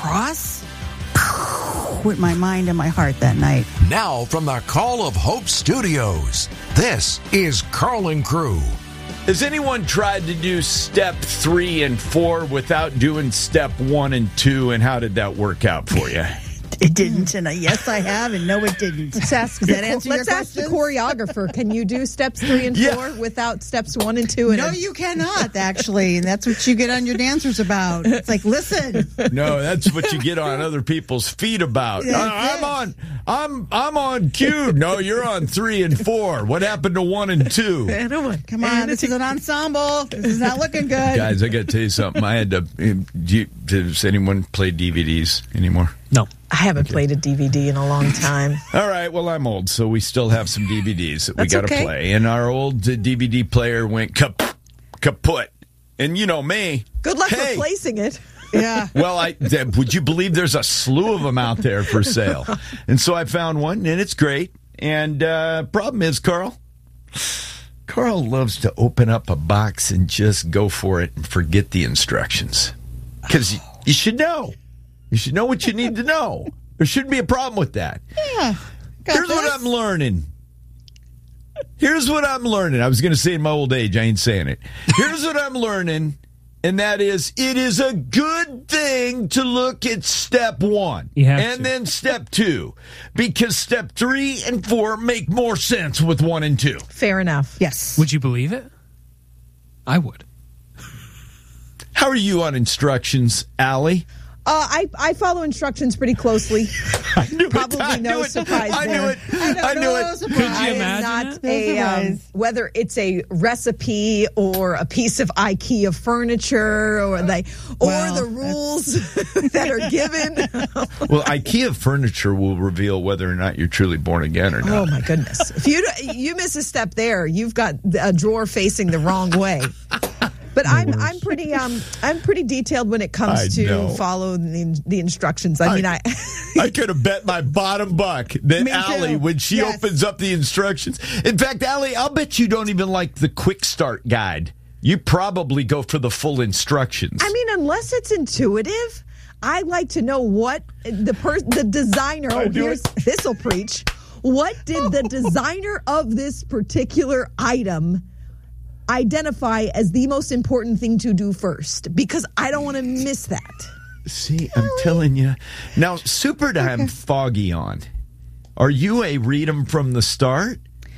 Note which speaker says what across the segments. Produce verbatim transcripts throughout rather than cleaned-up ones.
Speaker 1: cross with my mind and my heart that night.
Speaker 2: Now from the Call of Hope Studios, this is Carl and Crew.
Speaker 3: Has anyone tried to do step three and four without doing step one and two, and how did that work out for you?
Speaker 1: It didn't, and I, yes, I have, and no, it didn't.
Speaker 4: Let's ask,
Speaker 1: Does that answer
Speaker 4: let's
Speaker 1: your
Speaker 4: ask the
Speaker 1: question?
Speaker 4: choreographer. Can you do steps three and
Speaker 3: Yeah.
Speaker 4: four without steps one and two? And
Speaker 1: No,
Speaker 4: a-
Speaker 1: you cannot, actually, and that's what you get on your dancers about. It's like, listen.
Speaker 3: No, that's what you get on other people's feet about.
Speaker 1: That's
Speaker 3: I, I'm
Speaker 1: it.
Speaker 3: on, I'm, I'm on cue. No, you're on three and four. What happened to one and two?
Speaker 1: Come on, this is an ensemble. This is not looking good.
Speaker 3: Guys, I got to tell you something. I had to. Do you, does anyone play D V Ds anymore?
Speaker 5: No.
Speaker 4: I haven't played a D V D in a long time.
Speaker 3: All right, well, I'm old, so we still have some D V Ds that we
Speaker 4: That's
Speaker 3: got to
Speaker 4: okay.
Speaker 3: play. And our old uh, D V D player went kap- kaput. And you know me.
Speaker 4: Good luck
Speaker 3: Hey.
Speaker 4: replacing it.
Speaker 1: Yeah.
Speaker 3: Well, I th- would you believe there's a slew of them out there for sale? And so I found one, and it's great. And uh, problem is, Carl, Carl loves to open up a box and just go for it and forget the instructions. Because you, you should know. You should know what you need to know. There shouldn't be a problem with that.
Speaker 1: Yeah. Got
Speaker 3: Here's what
Speaker 1: this.
Speaker 3: I'm learning. Here's what I'm learning. I was going to say in my old age, I ain't saying it. Here's what I'm learning, and that is it is a good thing to look at step one
Speaker 5: You have
Speaker 3: and
Speaker 5: to.
Speaker 3: then step two, because step three and four make more sense with one and two.
Speaker 4: Fair enough.
Speaker 1: Yes.
Speaker 5: Would you believe it? I would.
Speaker 3: How are you on instructions, Allie?
Speaker 4: Uh, I, I follow instructions pretty closely.
Speaker 3: I knew
Speaker 4: Probably
Speaker 3: it. I
Speaker 4: no
Speaker 3: knew it.
Speaker 4: surprise
Speaker 3: I knew
Speaker 4: there.
Speaker 3: it. I knew it.
Speaker 5: Could you
Speaker 4: I am
Speaker 5: imagine
Speaker 4: not
Speaker 5: it?
Speaker 4: a
Speaker 1: No
Speaker 4: um,
Speaker 1: surprise.
Speaker 4: whether it's a recipe or a piece of IKEA furniture or the or
Speaker 1: Well,
Speaker 4: the rules that are given.
Speaker 3: Well, IKEA furniture will reveal whether or not you're truly born again or not.
Speaker 4: Oh my goodness! If you you miss a step there, you've got a drawer facing the wrong way. But I'm I'm pretty um I'm pretty detailed when it comes
Speaker 3: I
Speaker 4: to
Speaker 3: know.
Speaker 4: follow the, the instructions. I mean I.
Speaker 3: I could have bet my bottom buck that
Speaker 1: Me too.
Speaker 3: Allie, when she
Speaker 1: Yes.
Speaker 3: opens up the instructions. In fact, Allie, I'll bet you don't even like the quick start guide. You probably go for the full instructions.
Speaker 4: I mean, unless it's intuitive, I like to know what the per- the designer. Oh,
Speaker 3: do
Speaker 4: here's this'll preach. What did the designer of this particular item identify as the most important thing to do first? Because I don't want to miss that.
Speaker 3: See, I'm telling you. Now, Super I'm foggy on. Are you a read 'em from the start?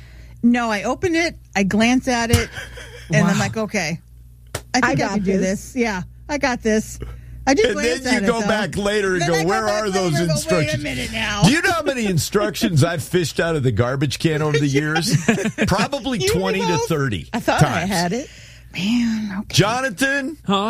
Speaker 1: No, I open it, I glance at it, and I'm
Speaker 5: Wow.
Speaker 1: like, okay, I
Speaker 4: I
Speaker 1: think I,
Speaker 4: got
Speaker 1: can do
Speaker 4: this.
Speaker 1: this. Yeah, I got this. I just
Speaker 3: And
Speaker 1: glance
Speaker 3: then you
Speaker 1: at it,
Speaker 3: go
Speaker 1: though.
Speaker 3: back later and
Speaker 1: Then
Speaker 3: go,
Speaker 1: I
Speaker 3: where
Speaker 1: back
Speaker 3: are those
Speaker 1: later and go,
Speaker 3: instructions?
Speaker 1: Wait a minute now.
Speaker 3: Do you know how many instructions I've fished out of the garbage can over the years? Probably
Speaker 1: You
Speaker 3: twenty to
Speaker 1: both?
Speaker 3: thirty
Speaker 1: I thought
Speaker 3: times.
Speaker 1: I had it. Man, okay.
Speaker 3: Jonathan,
Speaker 5: Huh?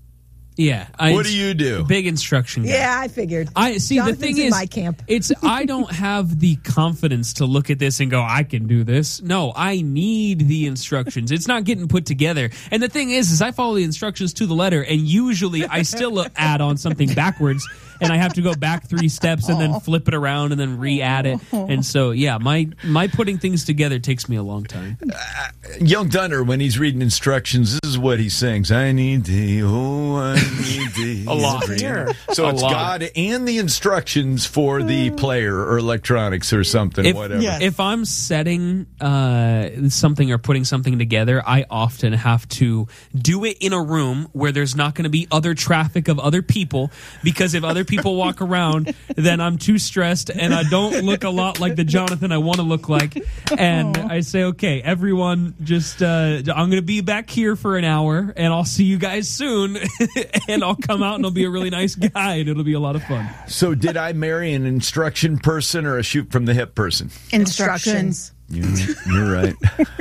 Speaker 5: Yeah. I,
Speaker 3: what do you do?
Speaker 5: Big instruction guy.
Speaker 4: Yeah, I figured.
Speaker 5: I see.
Speaker 4: Jonathan's
Speaker 5: the thing
Speaker 4: in
Speaker 5: is,
Speaker 4: my camp.
Speaker 5: it's I don't have the confidence to look at this and go, I can do this. No, I need the instructions. It's not getting put together. And the thing is, is I follow the instructions to the letter, and usually I still add on something backwards, and I have to go back three steps and then flip it around and then re-add it. And so, yeah, my my putting things together takes me a long time.
Speaker 3: Young Thunder, when he's reading instructions, this is what he sings. I need thee, oh, I need thee.
Speaker 5: A lot.
Speaker 3: So
Speaker 5: A
Speaker 3: it's
Speaker 5: lot.
Speaker 3: God and the instructions for the player or electronics or something,
Speaker 5: If,
Speaker 3: whatever.
Speaker 1: Yeah.
Speaker 5: if I'm setting uh, something or putting something together, I often have to do it in a room where there's not going to be other traffic of other people, because if other people walk around, then I'm too stressed and I don't look a lot like the Jonathan I want to look like. And I say, okay, everyone, just uh, I'm going to be back here for an hour and I'll see you guys soon. And I'll come out and I'll be a really nice guy and it'll be a lot of fun.
Speaker 3: So did I marry an instruction person or a shoot from the hip person?
Speaker 1: Instructions.
Speaker 3: You, you're right.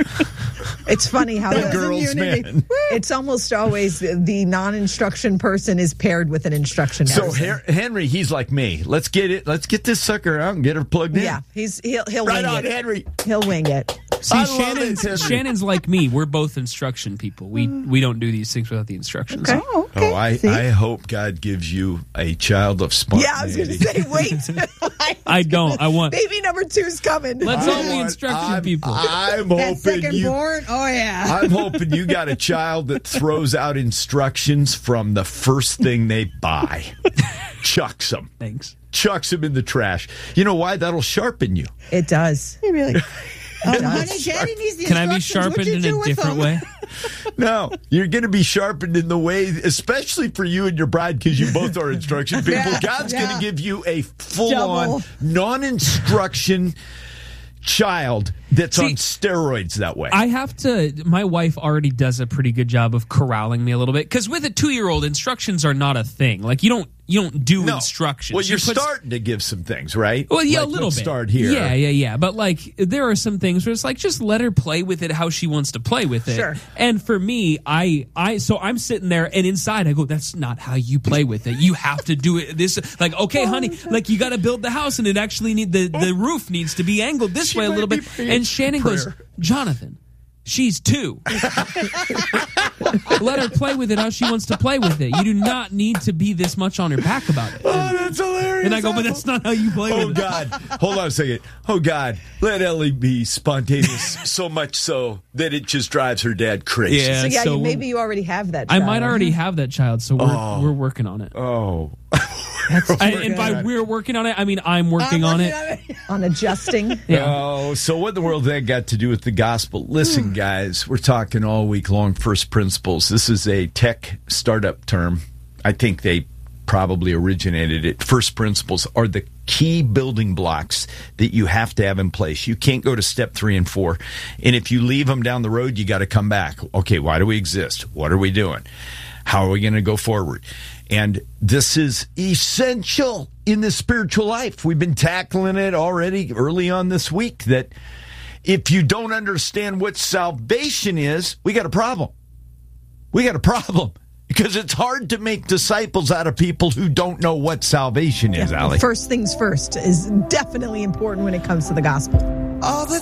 Speaker 4: It's funny how
Speaker 3: The
Speaker 4: the-
Speaker 3: girls,
Speaker 1: Unity.
Speaker 3: man.
Speaker 4: it's almost always the non-instruction person is paired with an instruction
Speaker 3: So
Speaker 4: person.
Speaker 3: Her- Henry, he's like me. Let's get it. Let's get this sucker out and get her plugged in.
Speaker 4: Yeah, he's he'll he'll
Speaker 3: Right
Speaker 4: wing
Speaker 3: on,
Speaker 4: it.
Speaker 3: Henry.
Speaker 4: He'll wing it.
Speaker 5: See,
Speaker 3: I love
Speaker 5: Shannon's,
Speaker 3: it, Henry.
Speaker 5: Shannon's like me. We're both instruction people. We we don't do these things without the instructions.
Speaker 4: Okay.
Speaker 1: Oh, okay.
Speaker 3: Oh, I,
Speaker 1: See?
Speaker 3: I hope God gives you a child of spontaneity.
Speaker 4: Yeah, I was going to say, wait.
Speaker 5: I don't. I want.
Speaker 4: Baby number two's coming.
Speaker 5: Let's
Speaker 3: I
Speaker 5: all be
Speaker 3: want-
Speaker 5: instruction
Speaker 3: I'm,
Speaker 5: people.
Speaker 3: I'm
Speaker 1: That
Speaker 3: hoping
Speaker 1: second
Speaker 3: you.
Speaker 1: born? Oh, yeah.
Speaker 3: I'm hoping you got a child that throws out instructions from the first thing they buy. chucks them.
Speaker 5: Thanks.
Speaker 3: Chucks them in the trash. You know why? That'll sharpen you.
Speaker 4: It does.
Speaker 1: You'd be like, um, honey, Daddy needs the
Speaker 5: Can I be
Speaker 1: instructions. What'd
Speaker 5: sharpened
Speaker 1: you
Speaker 5: in
Speaker 1: do
Speaker 5: a
Speaker 1: with
Speaker 5: different
Speaker 1: them?
Speaker 5: way?
Speaker 3: No, you're going to be sharpened in the way, especially for you and your bride, because you both are instruction people.
Speaker 1: Yeah,
Speaker 3: God's
Speaker 1: yeah.
Speaker 3: going to give you a full-on,
Speaker 1: Double.
Speaker 3: non-instruction child that's
Speaker 5: See,
Speaker 3: on steroids that way.
Speaker 5: I have to. My wife already does a pretty good job of corralling me a little bit because with a two-year-old, instructions are not a thing. Like you don't you don't do
Speaker 3: no.
Speaker 5: instructions.
Speaker 3: Well,
Speaker 5: She
Speaker 3: you're
Speaker 5: puts-
Speaker 3: starting to give some things, right?
Speaker 5: Well, yeah,
Speaker 3: Like,
Speaker 5: a little
Speaker 3: let's
Speaker 5: bit.
Speaker 3: Start here.
Speaker 5: Yeah, yeah, yeah. But like, there are some things where it's like, just let her play with it how she wants to play with it.
Speaker 4: Sure.
Speaker 5: And for me, I, I, so I'm sitting there, and inside I go, that's not how you play with it. You have to do it this. Like, okay, honey, like you got to build the house, and it actually need the the roof needs to be angled this
Speaker 3: She
Speaker 5: way a
Speaker 3: might
Speaker 5: little
Speaker 3: be
Speaker 5: bit.
Speaker 3: praying
Speaker 5: And Shannon goes,
Speaker 3: prayer.
Speaker 5: Jonathan, she's two. Let her play with it how she wants to play with it. You do not need to be this much on her back about it.
Speaker 3: Oh, that's hilarious.
Speaker 5: And I go, but that's not how you play
Speaker 3: Oh,
Speaker 5: with it.
Speaker 3: God. Hold on a second. Oh, God. Let Ellie be spontaneous so much so that it just drives her dad crazy.
Speaker 5: Yeah,
Speaker 4: So yeah,
Speaker 5: so
Speaker 4: you, maybe you already have that.
Speaker 5: I
Speaker 4: child.
Speaker 5: might already have that child, so we're
Speaker 3: Oh.
Speaker 5: we're working on it.
Speaker 3: Oh.
Speaker 5: I, and by we're working on it, I mean I'm working on it.
Speaker 4: on adjusting.
Speaker 5: Yeah.
Speaker 3: Oh, so what in the world that got to do with the gospel? Listen, guys, we're talking all week long first principles. This is a tech startup term. I think they probably originated it. First principles are the key building blocks that you have to have in place. You can't go to step three and four. And if you leave them down the road, you got to come back. Okay, why do we exist? What are we doing? How are we going to go forward? And this is essential in the spiritual life. We've been tackling it already early on this week that if you don't understand what salvation is, we got a problem. We got a problem because it's hard to make disciples out of people who don't know what salvation is, Allie.
Speaker 4: First things first is definitely important when it comes to the gospel.
Speaker 2: All the